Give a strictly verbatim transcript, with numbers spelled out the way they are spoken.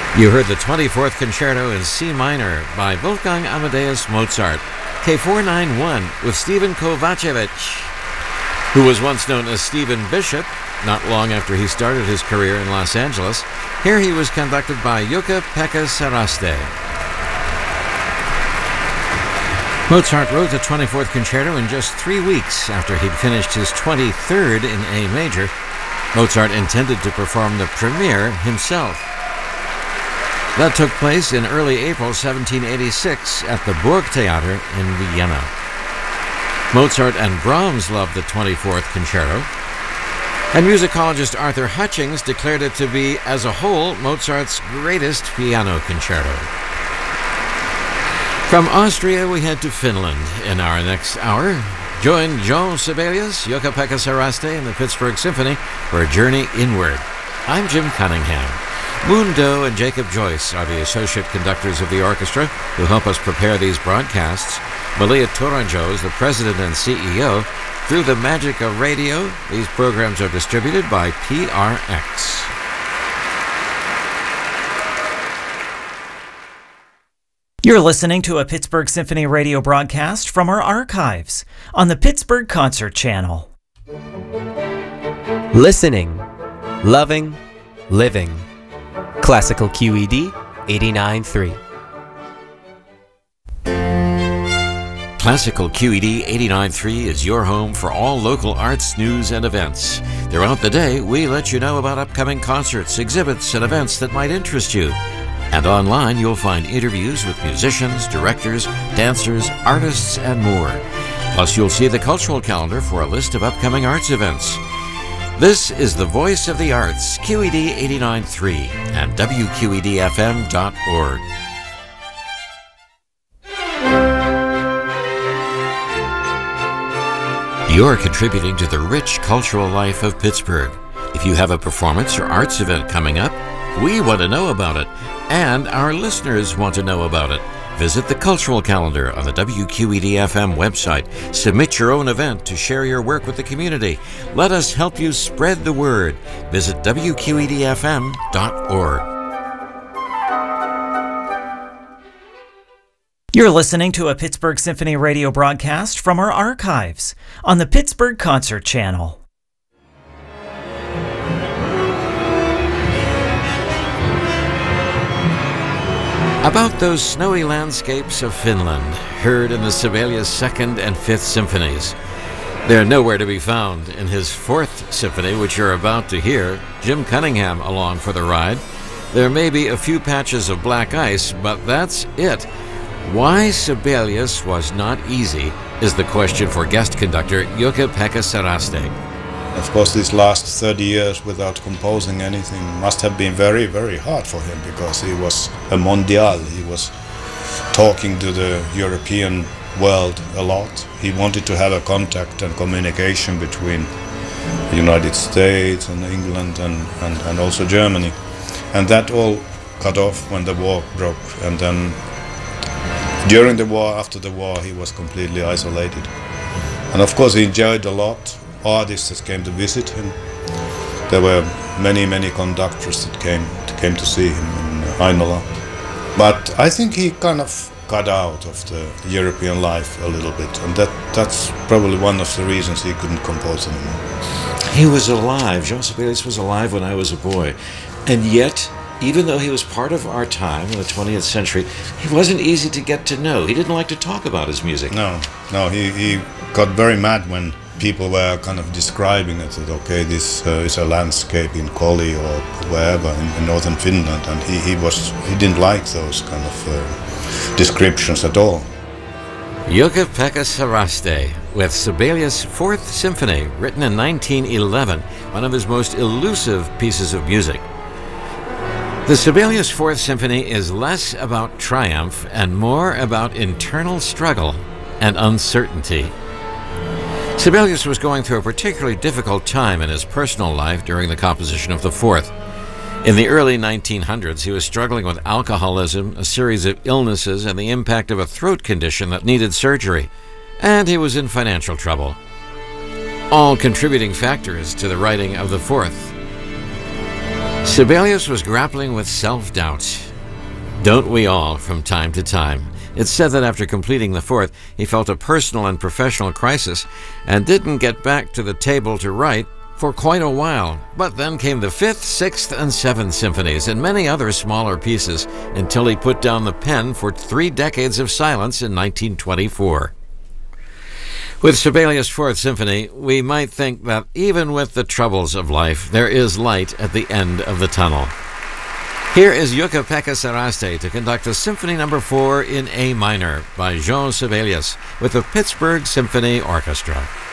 You heard the twenty-fourth Concerto in C minor by Wolfgang Amadeus Mozart, K four ninety-one, with Stephen Kovacevic, who was once known as Stephen Bishop, not long after he started his career in Los Angeles. Here he was conducted by Jukka-Pekka Saraste. Mozart wrote the twenty-fourth Concerto in just three weeks after he'd finished his twenty-third in A major. Mozart intended to perform the premiere himself. That took place in early April seventeen eighty-six at the Burgtheater in Vienna. Mozart and Brahms loved the twenty-fourth Concerto, and musicologist Arthur Hutchings declared it to be, as a whole, Mozart's greatest piano concerto. From Austria, we head to Finland in our next hour. Join Jean Sibelius, Jukka-Pekka Saraste, and the Pittsburgh Symphony for a journey inward. I'm Jim Cunningham. Moon Doe and Jacob Joyce are the associate conductors of the orchestra who help us prepare these broadcasts. Malia Tourangeau is the president and C E O. Through the magic of radio, these programs are distributed by P R X. You're listening to a Pittsburgh Symphony radio broadcast from our archives on the Pittsburgh Concert Channel. Listening, loving, living. Classical Q E D eighty-nine point three. Classical Q E D eighty-nine point three is your home for all local arts, news, and events. Throughout the day, we let you know about upcoming concerts, exhibits, and events that might interest you. And online, you'll find interviews with musicians, directors, dancers, artists, and more. Plus, you'll see the cultural calendar for a list of upcoming arts events. This is the Voice of the Arts, Q E D eighty-nine point three and W Q E D F M dot org. You're contributing to the rich cultural life of Pittsburgh. If you have a performance or arts event coming up, we want to know about it, and our listeners want to know about it. Visit the cultural calendar on the W Q E D F M website. Submit your own event to share your work with the community. Let us help you spread the word. Visit W Q E D F M dot org. You're listening to a Pittsburgh Symphony radio broadcast from our archives on the Pittsburgh Concert Channel. About those snowy landscapes of Finland, heard in the Sibelius Second and Fifth Symphonies. They're nowhere to be found in his Fourth Symphony, which you're about to hear. Jim Cunningham along for the ride. There may be a few patches of black ice, but that's it. Why Sibelius was not easy is the question for guest conductor Jukka-Pekka Saraste. Of course, these last thirty years without composing anything must have been very, very hard for him, because he was a mondial. He was talking to the European world a lot. He wanted to have a contact and communication between the United States and England and, and, and also Germany. And that all cut off when the war broke. And then during the war, after the war, he was completely isolated. And of course, he enjoyed a lot artists that came to visit him. There were many, many conductors that came to, came to see him in Heinola. But I think he kind of got out of the European life a little bit, and that, that's probably one of the reasons he couldn't compose anymore. He was alive. Jean Sibelius was alive when I was a boy. And yet, even though he was part of our time in the twentieth century, he wasn't easy to get to know. He didn't like to talk about his music. No, no, he, he got very mad when people were kind of describing it, that okay, this uh, is a landscape in Koli or wherever in, in northern Finland, and he, he was he didn't like those kind of uh, descriptions at all. Jukka-Pekka Saraste with Sibelius' Fourth Symphony, written in nineteen eleven, one of his most elusive pieces of music. The Sibelius' Fourth Symphony is less about triumph and more about internal struggle and uncertainty. Sibelius was going through a particularly difficult time in his personal life during the composition of the Fourth. In the early nineteen hundreds, he was struggling with alcoholism, a series of illnesses, and the impact of a throat condition that needed surgery. And he was in financial trouble. All contributing factors to the writing of the Fourth. Sibelius was grappling with self-doubt. Don't we all from time to time? It's said that after completing the fourth, he felt a personal and professional crisis and didn't get back to the table to write for quite a while. But then came the fifth, sixth, and seventh symphonies and many other smaller pieces until he put down the pen for three decades of silence in nineteen twenty-four. With Sibelius' Fourth Symphony, we might think that even with the troubles of life, there is light at the end of the tunnel. Here is Jukka-Pekka Saraste to conduct the Symphony Number four in A minor by Jean Sibelius with the Pittsburgh Symphony Orchestra.